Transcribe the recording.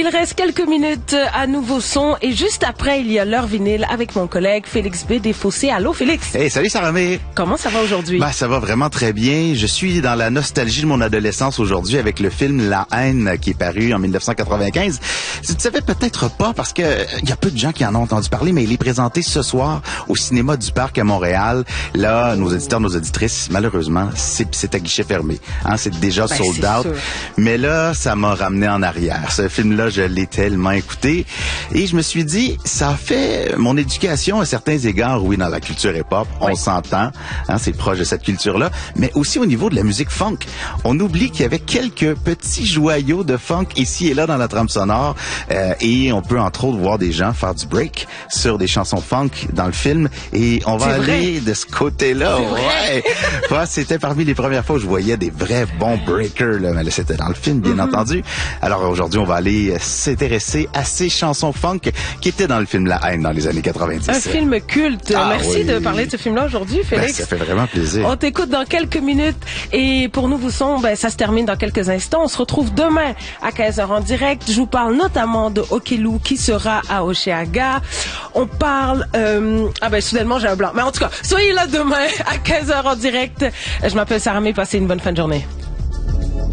Il reste quelques minutes à Nouveau Son et juste après, il y a l'heure vinyle avec mon collègue Félix B. Desfossés. Allô, Félix? Hey, salut Saramé! Comment ça va aujourd'hui? Ça va vraiment très bien. Je suis dans la nostalgie de mon adolescence aujourd'hui avec le film La Haine qui est paru en 1995. Tu ne savais peut-être pas parce que il y a peu de gens qui en ont entendu parler, mais il est présenté ce soir au cinéma du Parc à Montréal. Là, nos auditeurs, nos auditrices, malheureusement, c'est à guichet fermé. Hein, c'est déjà sold out. Sûr. Mais là, ça m'a ramené en arrière. Ce film-là, je l'ai tellement écouté. Et je me suis dit, ça a fait mon éducation à certains égards, oui, dans la culture hip-hop. Oui. On s'entend, hein, c'est proche de cette culture-là. Mais aussi au niveau de la musique funk. On oublie qu'il y avait quelques petits joyaux de funk ici et là dans la trame sonore. Et on peut entre autres voir des gens faire du break sur des chansons funk dans le film. Et on va aller de ce côté-là. Ouais, c'était parmi les premières fois où je voyais des vrais bons breakers. Là. Mais là, c'était dans le film, bien entendu. Alors aujourd'hui, on va aller s'intéresser à ces chansons funk qui étaient dans le film La Haine dans les années 90. Un film culte. Merci de parler de ce film-là aujourd'hui, Félix. Ça fait vraiment plaisir. On t'écoute dans quelques minutes et pour Nouveau Son, ça se termine dans quelques instants. On se retrouve demain à 15h en direct. Je vous parle notamment de Okelou qui sera à Hochelaga. On parle... soudainement, j'ai un blanc. Mais en tout cas, soyez là demain à 15h en direct. Je m'appelle Saramé. Passez une bonne fin de journée.